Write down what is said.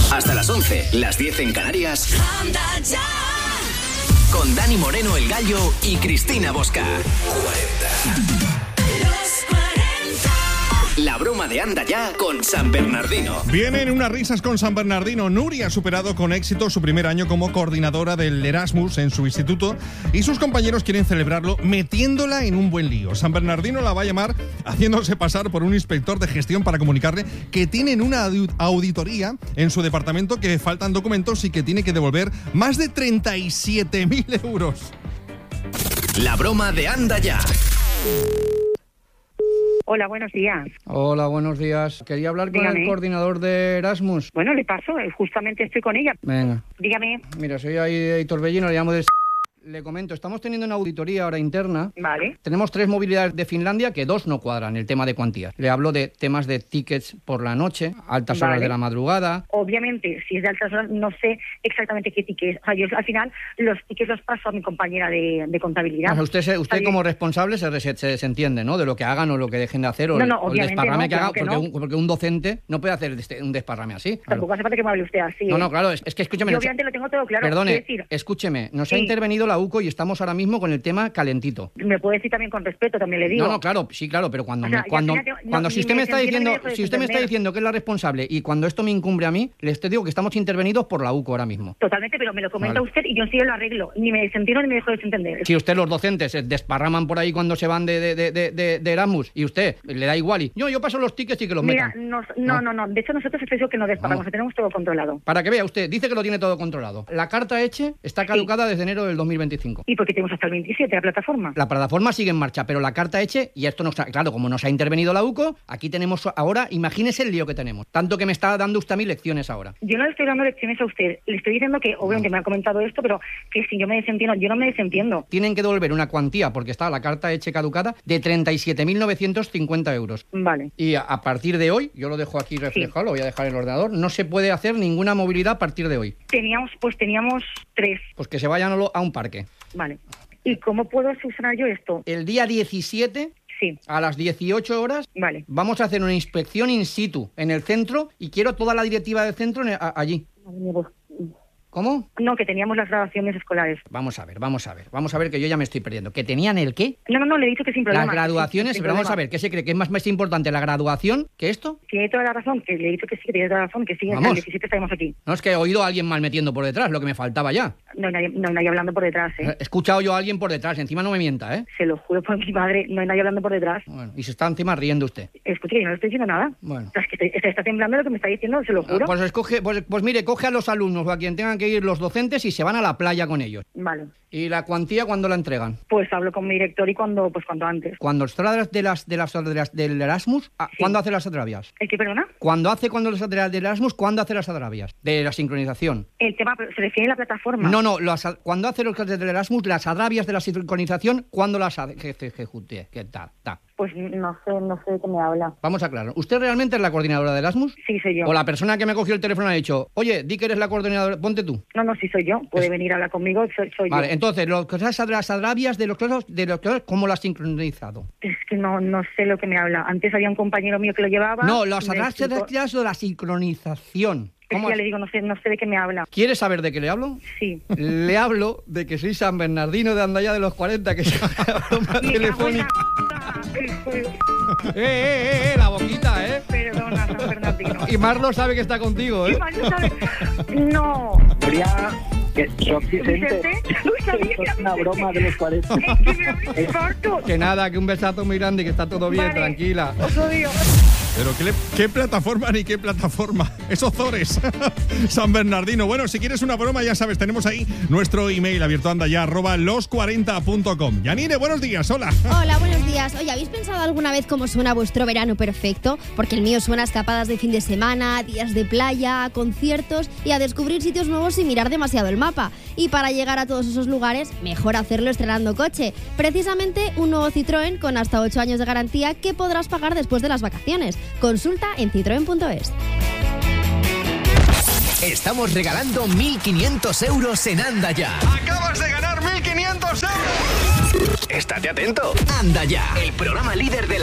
Hasta las 11, las 10 en Canarias. Anda ya. Con Dani Moreno, el Gallo, y Cristina Bosca. 40. La broma de Anda Ya con San Bernardino. Vienen unas risas con San Bernardino. Nuria ha superado con éxito su primer año como coordinadora del Erasmus en su instituto y sus compañeros quieren celebrarlo metiéndola en un buen lío. San Bernardino la va a llamar haciéndose pasar por un inspector de gestión para comunicarle que tienen una auditoría en su departamento, que faltan documentos y que tiene que devolver más de 37.000 euros. La broma de Anda Ya. Hola, buenos días. Hola, buenos días. Quería hablar con el coordinador de Erasmus. Bueno, le paso, justamente estoy con ella. Venga. Dígame. Mira, soy ahí Héctor Bellino, le llamo de... Le comento, estamos teniendo una auditoría ahora interna. Vale. Tenemos 3 movilidades de Finlandia que 2 no cuadran, el tema de cuantías. Le hablo de temas de tickets por la noche, altas horas de la madrugada. Obviamente, si es de altas horas, no sé exactamente qué tickets. O sea, yo al final los tickets los paso a mi compañera de contabilidad. O sea, usted como responsable se entiende, ¿no? De lo que hagan o lo que dejen de hacer o, no, o el desparrame no, que haga, claro que porque un docente no puede hacer un desparrame así. Tampoco hace falta que me hable usted así. No, claro, es que escúcheme. Yo obviamente lo tengo todo claro. Perdone, escúcheme, nos ha intervenido la UCO y estamos ahora mismo con el tema calentito. Me puede decir también con respeto, también le digo. No, claro, sí, claro, pero cuando si usted me está diciendo que es la responsable y cuando esto me incumbe a mí, les te digo que estamos intervenidos por la UCO ahora mismo. Totalmente, pero me lo comenta usted y yo sí lo arreglo. Ni me desentiendo ni me dejo desentender. Si usted, los docentes, se desparraman por ahí cuando se van de Erasmus y usted le da igual y yo paso los tickets y que los metan. No. De hecho, nosotros es eso que no desparramos, que tenemos todo controlado. Para que vea usted, dice que lo tiene todo controlado. La carta Eche está caducada desde enero del 2025. ¿Y por qué tenemos hasta el 27 la plataforma? La plataforma sigue en marcha, pero la carta Eche, y esto claro, como nos ha intervenido la UCO, aquí tenemos ahora, imagínese el lío que tenemos. Tanto que me está dando usted a mí lecciones ahora. Yo no le estoy dando lecciones a usted. Le estoy diciendo que, obviamente, me ha comentado esto, pero que si yo me desentiendo, yo no me desentiendo. Tienen que devolver una cuantía, porque está la carta Eche caducada, de 37.950 euros. Vale. Y a partir de hoy, yo lo dejo aquí reflejado, lo voy a dejar en el ordenador, no se puede hacer ninguna movilidad a partir de hoy. Teníamos 3. Pues que se vayan a un parque. Vale. ¿Y cómo puedo solucionar yo esto? El día 17, a las 18 horas, vamos a hacer una inspección in situ en el centro y quiero toda la directiva del centro allí. ¿Cómo? No, que teníamos las graduaciones escolares. Vamos a ver, que yo ya me estoy perdiendo. ¿Que tenían el qué? No, le he dicho que sin problema. Las graduaciones, sí, pero vamos a ver, ¿qué se cree? ¿Que es más importante la graduación que esto? Tiene toda la razón, que le he dicho que sí, que tiene toda la razón, que sí, hasta el 17 estaremos aquí. No, es que he oído a alguien mal metiendo por detrás, lo que me faltaba ya. No hay nadie hablando por detrás, ¿eh? He escuchado yo a alguien por detrás, encima no me mienta, ¿eh? Se lo juro por mi madre, no hay nadie hablando por detrás. Bueno, y se está encima riendo usted. Escuche, yo no le estoy diciendo nada. Bueno. Es que está temblando lo que me está diciendo, se lo juro. Pues mire, coge a los alumnos o a quien tengan que ir los docentes y se van a la playa con ellos. Vale. ¿Y la cuantía cuándo la entregan? Pues hablo con mi director y cuando antes. Cuando del Erasmus, ¿cuándo hace las atravias? ¿El qué, perdona? Cuando las del Erasmus, ¿cuándo hace las atravias? De la sincronización. El tema, ¿se refiere a la plataforma? No, cuando hace los del Erasmus, las atravias de la sincronización, ¿cuándo las hace? ¿Qué tal? Pues no sé de qué me habla. Vamos a aclarar. ¿Usted realmente es la coordinadora de Erasmus? Sí, soy yo. ¿O la persona que me cogió el teléfono ha dicho, oye, di que eres la coordinadora, ponte tú? No, sí soy yo. Puede venir a hablar conmigo, soy vale, yo. Entonces, las atravias de los clases, ¿cómo lo has sincronizado? Es que no sé lo que me habla. Antes había un compañero mío que lo llevaba. No, las atravias de la sincronización. Es que ya le digo, no sé de qué me habla. ¿Quiere saber de qué le hablo? Sí. Le hablo de que soy San Bernardino de Anda Ya de los 40, que es una broma telefónica. La boquita, ¿eh? Perdona, San Bernardino. Y Marlo sabe que está contigo, ¿eh? ¿Y Marlo sabe? No. ¿Vicente? Es una broma de los 40. Que nada, que un besazo muy grande y que está todo bien, tranquila. Os odio. Pero ¿qué plataforma ni qué plataforma? Esos Zores. San Bernardino. Bueno, si quieres una broma, ya sabes, tenemos ahí nuestro email abierto, andaya@los40.com. Yanire, buenos días, hola. Hola, buenos días. Oye, ¿habéis pensado alguna vez cómo suena vuestro verano perfecto? Porque el mío suena a escapadas de fin de semana, días de playa, a conciertos y a descubrir sitios nuevos sin mirar demasiado el mapa. Y para llegar a todos esos lugares, mejor hacerlo estrenando coche. Precisamente un nuevo Citroën con hasta 8 años de garantía que podrás pagar después de las vacaciones. Consulta en citroen.es. Estamos regalando 1.500 euros en Anda Ya. ¡Acabas de ganar 1.500 euros! Estate atento. Anda Ya, el programa líder de